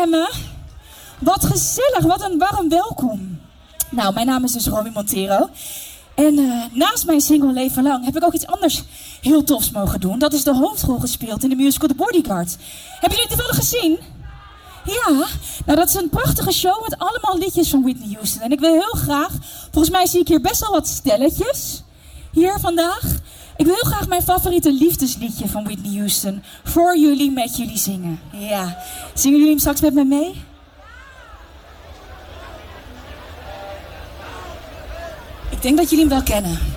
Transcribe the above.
Emmen. Wat gezellig, wat een warm welkom. Nou, mijn naam is dus Romy Montero. En naast mijn single Leven Lang heb ik ook iets anders heel tofs mogen doen. Dat is de hoofdrol gespeeld in de musical The Bodyguard. Hebben jullie het toevallig gezien? Ja, nou dat is een prachtige show met allemaal liedjes van Whitney Houston. En ik wil heel graag, volgens mij zie ik hier best wel wat stelletjes hier vandaag. Ik wil heel graag mijn favoriete liefdesliedje van Whitney Houston voor jullie, met jullie zingen. Ja, zingen jullie hem straks met me mee? Ik denk dat jullie hem wel kennen.